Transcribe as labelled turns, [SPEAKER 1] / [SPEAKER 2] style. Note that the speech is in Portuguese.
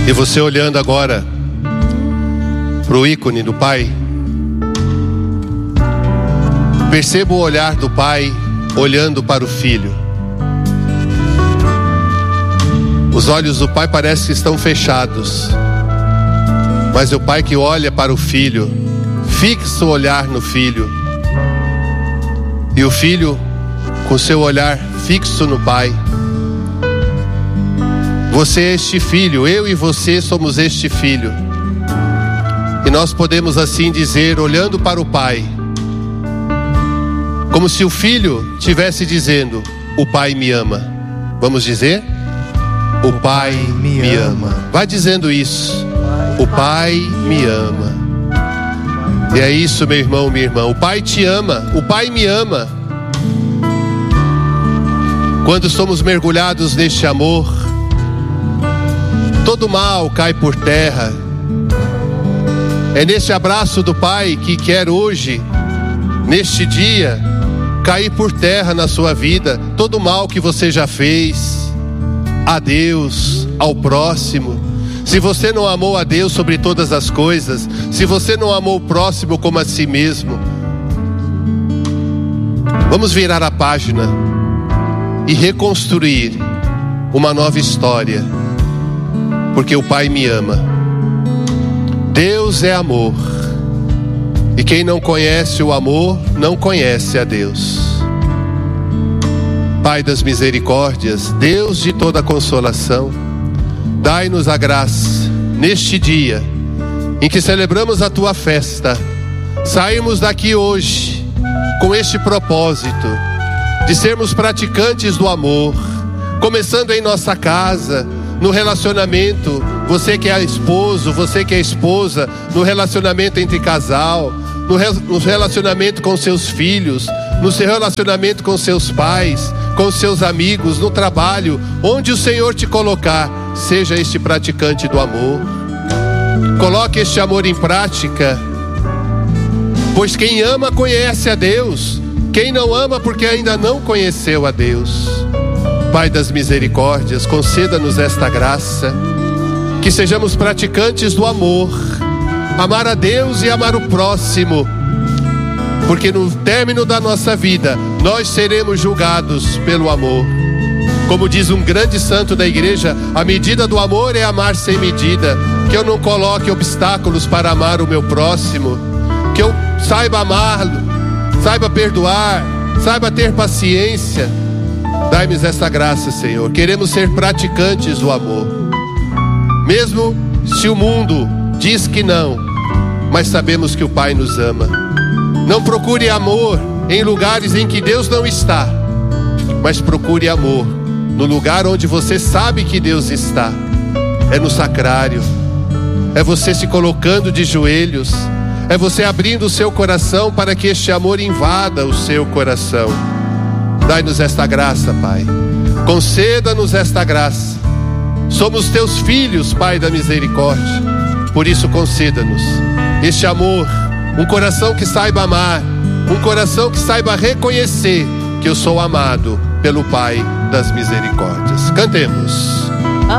[SPEAKER 1] E você olhando agora para o ícone do Pai, perceba o olhar do Pai olhando para o Filho. Os olhos do Pai parecem que estão fechados, mas é o Pai que olha para o Filho, fixa o olhar no Filho, e o Filho com seu olhar fixo no Pai. Você é este filho, eu e você somos este filho. E nós podemos assim dizer, olhando para o Pai, como se o Filho estivesse dizendo: o Pai me ama. Vamos dizer? O Pai me ama. Vai dizendo isso. O Pai me ama. E é isso, meu irmão, minha irmã. O Pai te ama. O Pai me ama. Quando somos mergulhados neste amor, todo mal cai por terra. É neste abraço do Pai que quer hoje, neste dia, cair por terra na sua vida todo mal que você já fez a Deus, ao próximo. Se você não amou a Deus sobre todas as coisas, se você não amou o próximo como a si mesmo, vamos virar a página e reconstruir uma nova história, porque o Pai me ama. Deus é amor, e quem não conhece o amor não conhece a Deus. Pai das misericórdias, Deus de toda consolação, dai-nos a graça neste dia em que celebramos a tua festa, sairmos daqui hoje com este propósito de sermos praticantes do amor, começando em nossa casa, no relacionamento, você que é esposo, você que é esposa, no relacionamento entre casal, no relacionamento com seus filhos, no seu relacionamento com seus pais, com seus amigos, no trabalho, onde o Senhor te colocar, seja este praticante do amor. Coloque este amor em prática, pois quem ama conhece a Deus, quem não ama porque ainda não conheceu a Deus. Pai das misericórdias, conceda-nos esta graça, que sejamos praticantes do amor, amar a Deus e amar o próximo, porque no término da nossa vida, nós seremos julgados pelo amor. Como diz um grande santo da igreja, a medida do amor é amar sem medida. Que eu não coloque obstáculos para amar o meu próximo, que eu saiba amá-lo, saiba perdoar, saiba ter paciência. Dai-nos essa graça, Senhor. Queremos ser praticantes do amor, mesmo se o mundo diz que não, mas sabemos que o Pai nos ama. Não procure amor em lugares em que Deus não está, mas procure amor no lugar onde você sabe que Deus está. É no sacrário, é você se colocando de joelhos, é você abrindo o seu coração para que este amor invada o seu coração. Dai-nos esta graça, Pai. Conceda-nos esta graça. Somos teus filhos, Pai da misericórdia. Por isso conceda-nos este amor, um coração que saiba amar, um coração que saiba reconhecer que eu sou amado pelo Pai das misericórdias. Cantemos.